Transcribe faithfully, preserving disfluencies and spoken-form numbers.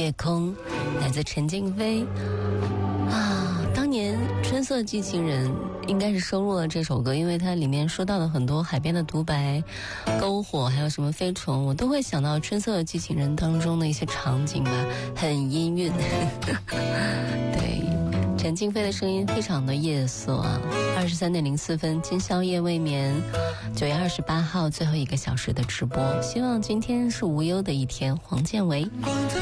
夜空，来自陈静飞啊。当年《春色寄情人》应该是收录了这首歌，因为它里面说到了很多海边的独白、篝火，还有什么飞虫，我都会想到《春色寄情人》当中的一些场景吧，很阴韵。对，陈静飞的声音非常的夜色啊。二十三点零四分，今宵夜未眠，九月二十八号最后一个小时的直播，希望今天是无忧的一天。黄建维。 光的